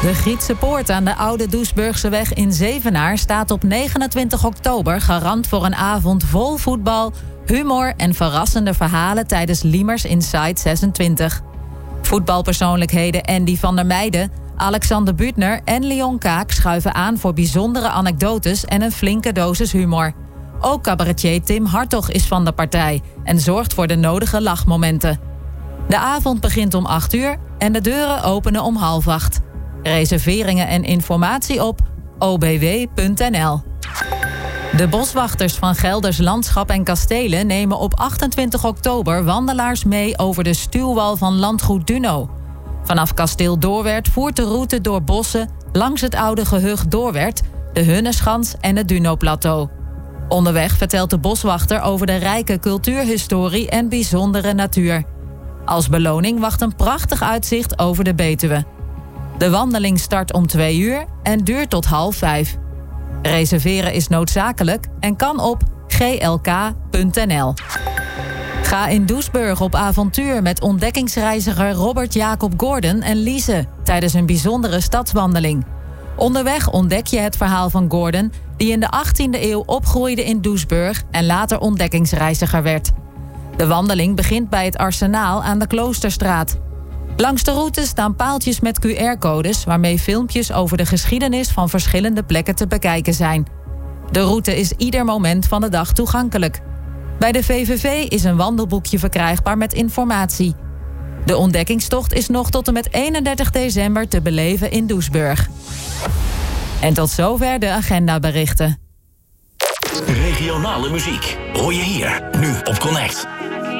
De Gietse Poort aan de Oude Doesburgseweg in Zevenaar staat op 29 oktober garant voor een avond vol voetbal, humor en verrassende verhalen tijdens Liemers Inside 26. Voetbalpersoonlijkheden Andy van der Meijden, Alexander Buutner en Leon Kaak schuiven aan voor bijzondere anekdotes en een flinke dosis humor. Ook cabaretier Tim Hartog is van de partij en zorgt voor de nodige lachmomenten. De avond begint om 8 uur en de deuren openen om 7:30. Reserveringen en informatie op obw.nl. De boswachters van Gelders Landschap en Kastelen nemen op 28 oktober wandelaars mee over de stuwwal van Landgoed Duno. Vanaf kasteel Doorwerth voert de route door bossen langs het oude gehucht Doorwerth, de Hunneschans en het Duno-plateau. Onderweg vertelt de boswachter over de rijke cultuurhistorie en bijzondere natuur. Als beloning wacht een prachtig uitzicht over de Betuwe. De wandeling start om 2 uur en duurt tot 4:30. Reserveren is noodzakelijk en kan op glk.nl. Ga in Doesburg op avontuur met ontdekkingsreiziger Robert Jacob Gordon en Lise tijdens een bijzondere stadswandeling. Onderweg ontdek je het verhaal van Gordon, die in de 18e eeuw opgroeide in Doesburg en later ontdekkingsreiziger werd. De wandeling begint bij het Arsenaal aan de Kloosterstraat. Langs de route staan paaltjes met QR-codes waarmee filmpjes over de geschiedenis van verschillende plekken te bekijken zijn. De route is ieder moment van de dag toegankelijk. Bij de VVV is een wandelboekje verkrijgbaar met informatie. De ontdekkingstocht is nog tot en met 31 december te beleven in Doesburg. En tot zover de agendaberichten. Regionale muziek hoor je hier, nu op Connect.